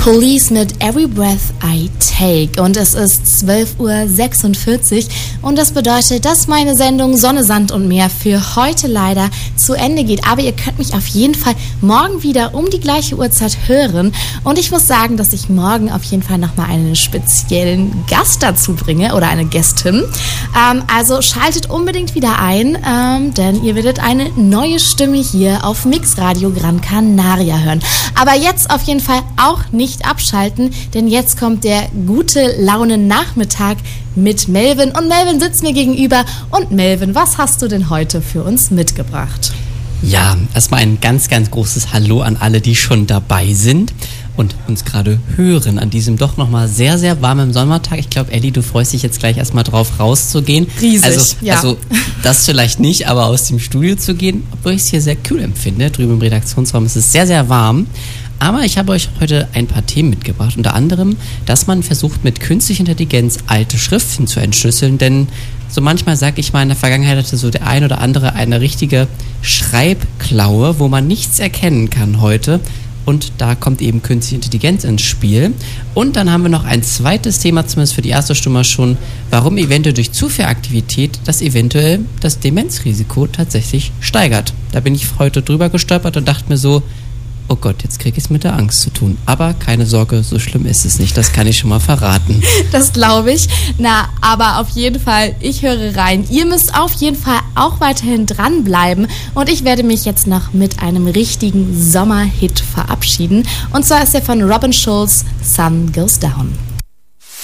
Police mit Every Breath I Take und es ist 12:46 Uhr und das bedeutet, dass meine Sendung Sonne, Sand und Meer für heute leider zu Ende geht. Aber ihr könnt mich auf jeden Fall morgen wieder um die gleiche Uhrzeit hören und ich muss sagen, dass ich morgen auf jeden Fall nochmal einen speziellen Gast dazu bringe oder eine Gästin. Also schaltet unbedingt wieder ein, denn ihr werdet eine neue Stimme hier auf Mix Radio Gran Canaria hören. Aber jetzt auf jeden Fall auch nicht abschalten, denn jetzt kommt der gute Laune Nachmittag mit Melvin und Melvin sitzt mir gegenüber. Und Melvin, was hast du denn heute für uns mitgebracht? Ja, erstmal ein ganz, ganz großes Hallo an alle, die schon dabei sind und uns gerade hören an diesem doch nochmal sehr, sehr warmen Sommertag. Ich glaube, Elli, du freust dich jetzt gleich erstmal drauf, rauszugehen. Riesig, ja. Also das vielleicht nicht, aber aus dem Studio zu gehen, obwohl ich es hier sehr kühl empfinde. Drüben im Redaktionsraum ist es sehr, sehr warm. Aber ich habe euch heute ein paar Themen mitgebracht, unter anderem, dass man versucht, mit künstlicher Intelligenz alte Schriften zu entschlüsseln, denn so manchmal, sag ich mal, in der Vergangenheit hatte so der ein oder andere eine richtige Schreibklaue, wo man nichts erkennen kann heute. Und da kommt eben künstliche Intelligenz ins Spiel. Und dann haben wir noch ein zweites Thema, zumindest für die erste Stunde schon, warum eventuell durch zu viel Aktivität das eventuell das Demenzrisiko tatsächlich steigert. Da bin ich heute drüber gestolpert und dachte mir so, oh Gott, jetzt krieg ich es mit der Angst zu tun. Aber keine Sorge, so schlimm ist es nicht. Das kann ich schon mal verraten. Das glaube ich. Na, aber auf jeden Fall, ich höre rein. Ihr müsst auf jeden Fall auch weiterhin dranbleiben. Und ich werde mich jetzt noch mit einem richtigen Sommerhit verabschieden. Und zwar ist er von Robin Schulz, Sun Goes Down.